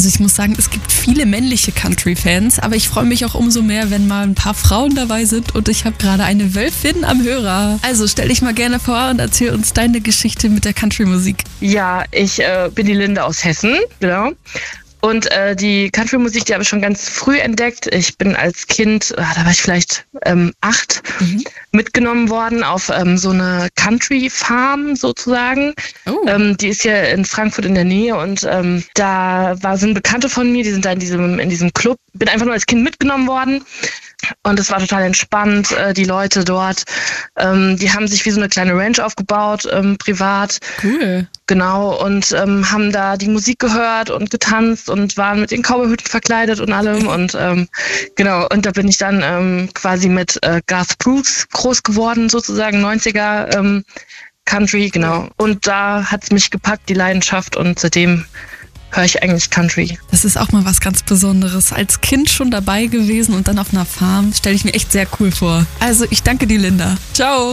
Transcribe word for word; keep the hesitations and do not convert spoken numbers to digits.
Also ich muss sagen, es gibt viele männliche Country-Fans, aber ich freue mich auch umso mehr, wenn mal ein paar Frauen dabei sind und ich habe gerade eine Wölfin am Hörer. Also stell dich mal gerne vor und erzähl uns deine Geschichte mit der Country-Musik. Ja, ich äh, bin die Linde aus Hessen, genau. Und äh, die Country-Musik, die habe ich schon ganz früh entdeckt. Ich bin als Kind, ah, da war ich vielleicht ähm, acht, mhm. mitgenommen worden auf ähm, so eine Country-Farm sozusagen. Oh. Ähm, die ist hier in Frankfurt in der Nähe und ähm, da war, sind Bekannte von mir, die sind da in diesem, in diesem Club. Bin einfach nur als Kind mitgenommen worden. Und es war total entspannt, äh, die Leute dort, ähm, die haben sich wie so eine kleine Ranch aufgebaut, ähm, privat. Cool. Genau, und ähm, haben da die Musik gehört und getanzt und waren mit den Cowboyhüten verkleidet und allem. Und ähm, genau, und da bin ich dann ähm, quasi mit äh, Garth Brooks groß geworden, sozusagen neunziger ähm, Country, genau. Und da hat's mich gepackt, die Leidenschaft, und seitdem höre ich eigentlich Country. Das ist auch mal was ganz Besonderes. Als Kind schon dabei gewesen und dann auf einer Farm, stelle ich mir echt sehr cool vor. Also ich danke dir, Linda. Ciao.